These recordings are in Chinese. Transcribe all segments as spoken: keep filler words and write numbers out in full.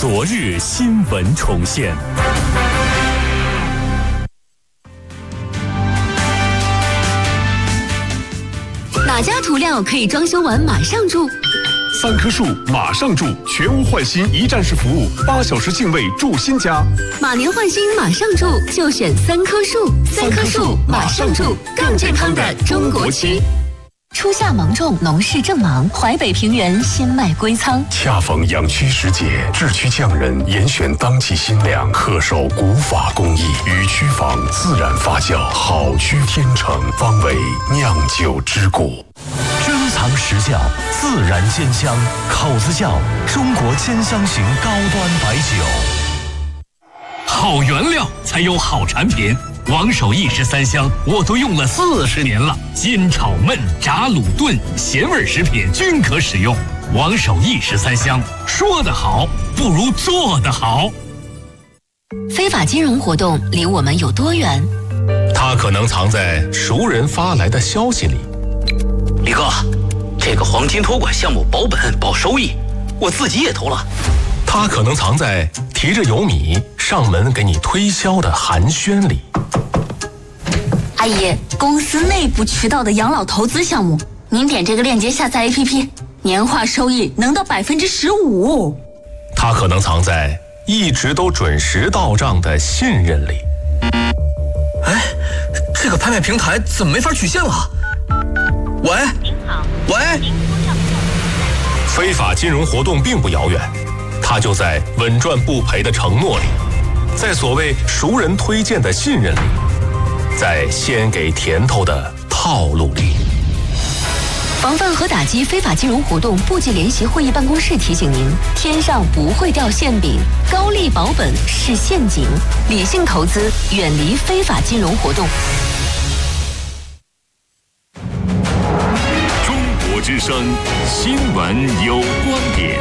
昨日新闻重现。 哪家涂料可以装修完马上住？ 三棵树马上住，全屋换新一站式服务，八小时净位住新家。 马年换新马上住，就选三棵树。三棵树马上住，更健康的中国区。初夏芒种，农事正忙，淮北平原鲜麦归仓。 恰逢养区时节，制区匠人严选当季新粮，恪守古法工艺，与区房自然发酵，好区天成，方为酿酒之谷。 珍藏实窖，自然鲜香，口子窖，中国鲜香型高端白酒。好原料才有好产品。王守义十三香我都用了四十年了，煎炒焖炸卤炖咸味食品均可使用。王守义十三香，说得好不如做得好。 非法金融活动离我们有多远？ 它可能藏在熟人发来的消息里。 李哥，这个黄金托管项目保本保收益，我自己也投了。 它可能藏在提着油米上门给你推销的寒暄里。 阿姨，公司内部渠道的养老投资项目，您点这个链接下载 A P P， 年化收益能到百分之十五。 它可能藏在一直都准时到账的信任里。 哎，这个拍卖平台怎么没法取现了？喂，您好，喂， 非法金融活动并不遥远，它就在稳赚不赔的承诺里，在所谓熟人推荐的信任里，在先给甜头的套路里。 防范和打击非法金融活动部际联席会议办公室提醒您：天上不会掉馅饼，高利保本是陷阱，理性投资，远离非法金融活动。 中国之声新闻有观点。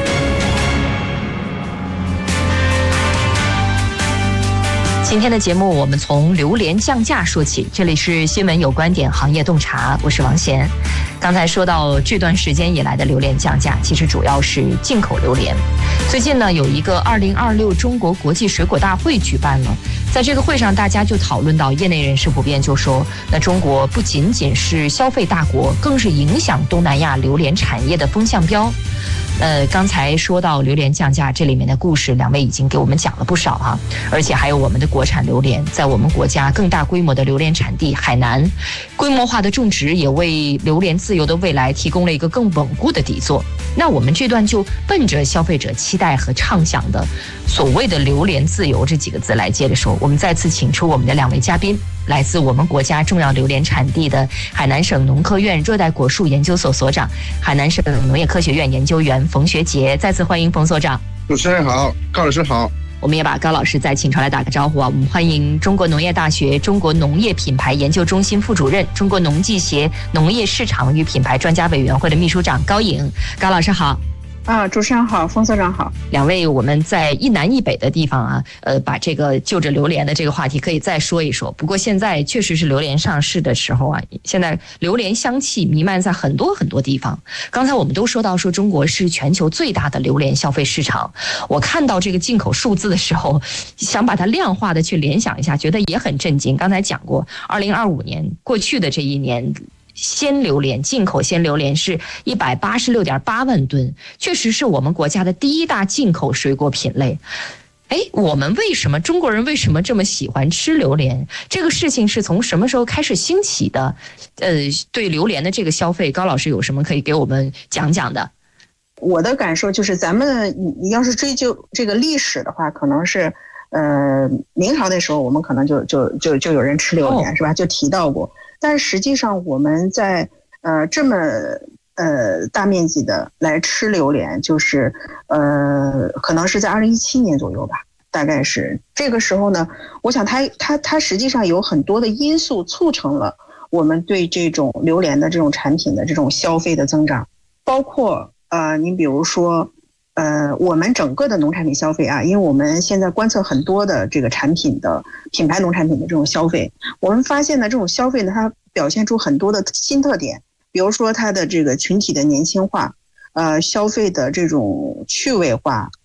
今天的节目我们从榴莲降价说起，这里是新闻有观点行业洞察，我是王贤。刚才说到这段时间以来的榴莲降价，其实主要是进口榴莲。最近呢，有一个二零二六中国国际水果大会举办了，在这个会上大家就讨论到，业内人士普遍就说，那中国不仅仅是消费大国，更是影响东南亚榴莲产业的风向标。呃，刚才说到榴莲降价，这里面的故事，两位已经给我们讲了不少哈，而且还有我们的国产榴莲，在我们国家更大规模的榴莲产地海南，规模化的种植也为榴莲自由的未来提供了一个更稳固的底座。那我们这段就奔着消费者期待和畅想的所谓的榴莲自由这几个字来接着说。我们再次请出我们的两位嘉宾，来自我们国家重要榴莲产地的海南省农科院热带果树研究所所长、海南省农业科学院研究员冯学杰。再次欢迎冯所长。 主持人好，高老师好。 我们也把高老师再请出来打个招呼啊！我们欢迎中国农业大学中国农业品牌研究中心副主任、中国农技协农业市场与品牌专家委员会的秘书长高颖。高老师好。 啊，主持人好，冯所长好。 两位我们在一南一北的地方啊，呃，把这个就着榴莲的这个话题可以再说一说。不过现在确实是榴莲上市的时候啊，现在榴莲香气弥漫在很多很多地方。刚才我们都说到说中国是全球最大的榴莲消费市场，我看到这个进口数字的时候，想把它量化的去联想一下，觉得也很震惊。刚才讲过，二零二五年过去的这一年。鲜榴莲进口鲜榴莲是一百八十六点八万吨，确实是我们国家的第一大进口水果品类。哎，我们为什么中国人为什么这么喜欢吃榴莲？这个事情是从什么时候开始兴起的？呃，对榴莲的这个消费，高老师有什么可以给我们讲讲的？ 我的感受就是，咱们你要是追究这个历史的话，可能是呃明朝那时候，我们可能就就就就有人吃榴莲，是吧？就提到过。但是实际上我们在呃这么呃大面积的来吃榴莲，就是呃可能是在二零一七年左右吧，大概是这个时候呢，我想它它它实际上有很多的因素促成了我们对这种榴莲的这种产品的这种消费的增长，包括呃你比如说呃，我们整个的农产品消费啊，因为我们现在观测很多的这个产品的品牌农产品的这种消费，我们发现呢，这种消费呢，它表现出很多的新特点，比如说它的这个群体的年轻化，呃，消费的这种趣味化，